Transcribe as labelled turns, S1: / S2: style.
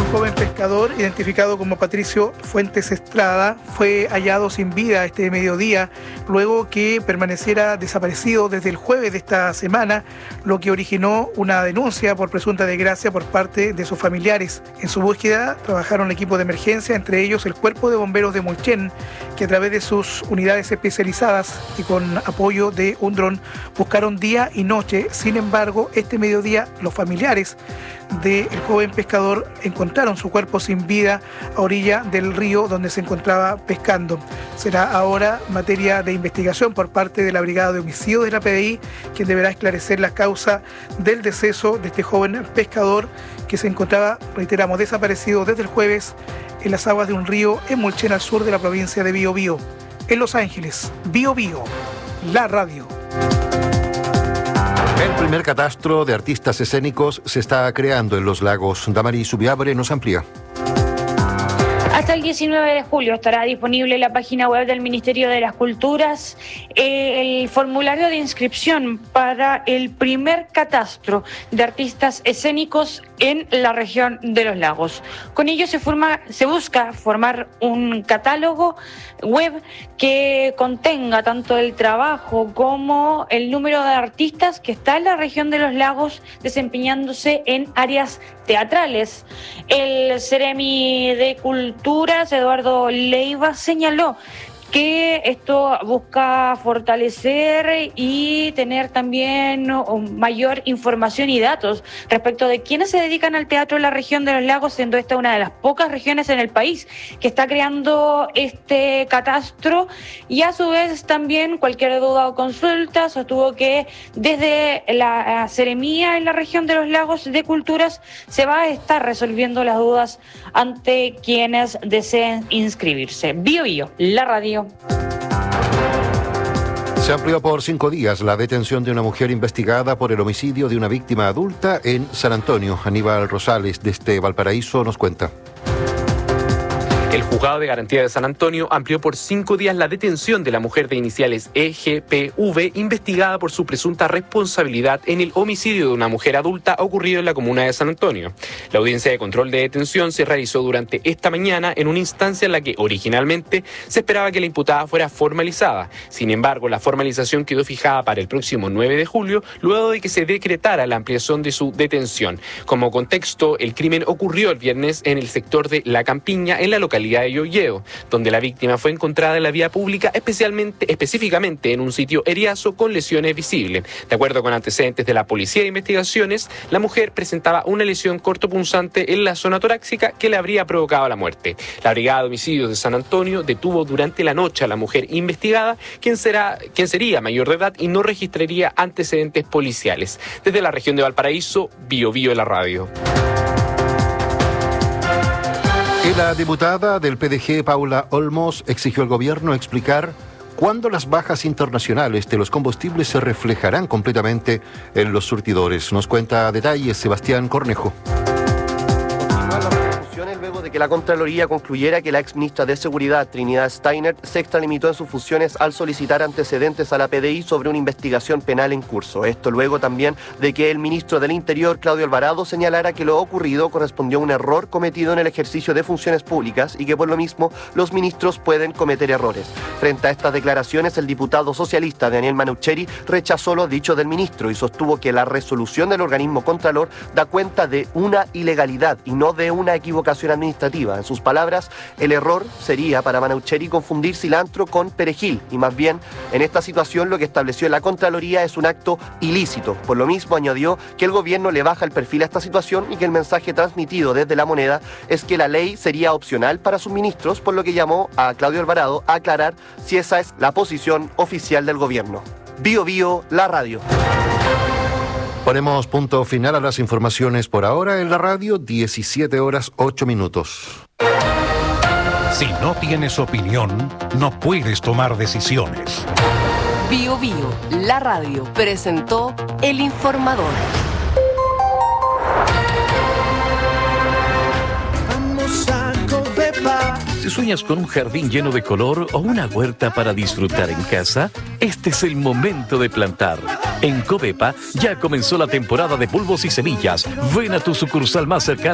S1: joven pescador, identificado como Patricio Fuentes Estrada, fue hallado sin vida este mediodía, luego que permaneciera desaparecido desde el jueves de esta semana, lo que originó una denuncia por presunta desgracia por parte de sus familiares. En su búsqueda trabajaron equipos de emergencia, entre ellos el Cuerpo de Bomberos de Mulchen, que a través de sus unidades especializadas y con apoyo de un dron buscaron día y noche. Sin embargo, este mediodía los familiares del joven pescador encontraron su cuerpo sin vida a orilla del río donde se encontraba pescando. Será ahora materia de investigación por parte de la Brigada de Homicidios de la PDI, quien deberá esclarecer la causa del deceso de este joven pescador que se encontraba, reiteramos, desaparecido desde el jueves en las aguas de un río en Mulchen, al sur de la provincia de Biobío. En Los Ángeles, Biobío, la radio.
S2: El primer catastro de artistas escénicos se está creando en Los Lagos. Damaris Subiabre nos amplía.
S3: Hasta el 19 de julio estará disponible en la página web del Ministerio de las Culturas el formulario de inscripción para el primer catastro de artistas escénicos en la región de Los Lagos. Con ello se busca formar un catálogo web que contenga tanto el trabajo como el número de artistas que está en la región de Los Lagos desempeñándose en áreas teatrales. El Ceremi de Culturas, Eduardo Leiva, señaló que esto busca fortalecer y tener también mayor información y datos respecto de quienes se dedican al teatro en la región de Los Lagos, siendo esta una de las pocas regiones en el país que está creando este catastro. Y a su vez también cualquier duda o consulta sostuvo que desde la Seremía en la región de Los Lagos de Culturas se va a estar resolviendo las dudas ante quienes deseen inscribirse. Biobío, la radio.
S2: Se amplió por 5 días la detención de una mujer investigada por el homicidio de una víctima adulta en San Antonio. Aníbal Rosales, desde Valparaíso, nos cuenta.
S4: El Juzgado de Garantía de San Antonio amplió por 5 días la detención de la mujer de iniciales EGPV, investigada por su presunta responsabilidad en el homicidio de una mujer adulta ocurrido en la comuna de San Antonio. La audiencia de control de detención se realizó durante esta mañana en una instancia en la que originalmente se esperaba que la imputada fuera formalizada. Sin embargo, la formalización quedó fijada para el próximo 9 de julio, luego de que se decretara la ampliación de su detención. Como contexto, el crimen ocurrió el viernes en el sector de La Campiña, en la localidad de Yoyeo, donde la víctima fue encontrada en la vía pública, específicamente en un sitio eriazo con lesiones visibles. De acuerdo con antecedentes de la Policía de Investigaciones, la mujer presentaba una lesión cortopunzante en la zona torácica que le habría provocado la muerte. La Brigada de Homicidios de San Antonio detuvo durante la noche a la mujer investigada, quien sería mayor de edad y no registraría antecedentes policiales. Desde la región de Valparaíso, Biobío en la radio.
S2: La diputada del PDG, Paula Olmos, exigió al gobierno explicar cuándo las bajas internacionales de los combustibles se reflejarán completamente en los surtidores. Nos cuenta detalles Sebastián Cornejo.
S5: Luego de que la Contraloría concluyera que la exministra de Seguridad, Trinidad Steiner, se extralimitó en sus funciones al solicitar antecedentes a la PDI sobre una investigación penal en curso. Esto luego también de que el ministro del Interior, Claudio Alvarado, señalara que lo ocurrido correspondió a un error cometido en el ejercicio de funciones públicas y que por lo mismo los ministros pueden cometer errores. Frente a estas declaraciones, el diputado socialista Daniel Manucheri rechazó lo dicho del ministro y sostuvo que la resolución del organismo contralor da cuenta de una ilegalidad y no de una equivocación administrativa. En sus palabras, el error sería para Manucheri confundir cilantro con perejil y más bien en esta situación lo que estableció la Contraloría es un acto ilícito. Por lo mismo añadió que el gobierno le baja el perfil a esta situación y que el mensaje transmitido desde La Moneda es que la ley sería opcional para sus ministros, por lo que llamó a Claudio Alvarado a aclarar si esa es la posición oficial del gobierno. Biobío, la radio.
S2: Ponemos punto final a las informaciones por ahora en la radio, 17:08.
S6: Si no tienes opinión, no puedes tomar decisiones.
S7: Biobío, la radio, presentó El Informador.
S8: Si sueñas con un jardín lleno de color o una huerta para disfrutar en casa, este es el momento de plantar. En Covepa ya comenzó la temporada de bulbos y semillas. Ven a tu sucursal más cercana